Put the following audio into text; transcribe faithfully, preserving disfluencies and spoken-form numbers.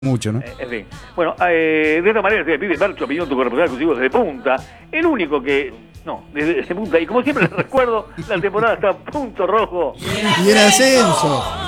mucho, ¿no? Eh, en fin. Bueno, eh, de esta manera se despide Marcho Piñón, tu corresponsal exclusivo desde Punta. El único que... No, desde, desde Punta. Y como siempre les recuerdo, la temporada está a punto rojo. Y en ascenso.